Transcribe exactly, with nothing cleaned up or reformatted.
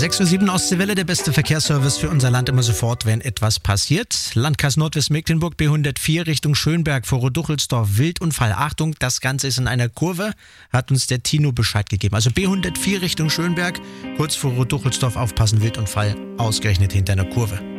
sechs Uhr sieben Ostseewelle, der beste Verkehrsservice für unser Land immer sofort, wenn etwas passiert. Landkreis Nordwestmecklenburg, B hundertvier Richtung Schönberg vor Roduchelsdorf, Wildunfall. Achtung, das Ganze ist in einer Kurve, hat uns der Tino Bescheid gegeben. Also B hundertvier Richtung Schönberg, kurz vor Roduchelsdorf aufpassen, Wildunfall, ausgerechnet hinter einer Kurve.